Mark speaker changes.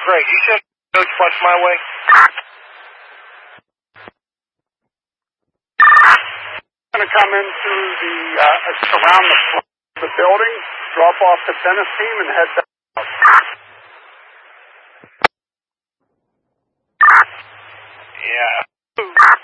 Speaker 1: Great. You send Coach Flex my way?
Speaker 2: Going to come into the around the building, drop off the tennis team, and head back.